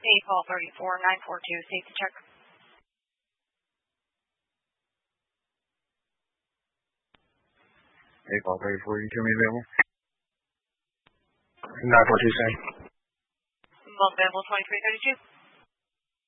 call 34942, safety check. Call 34, you tell me available? 942, same. Available 2332.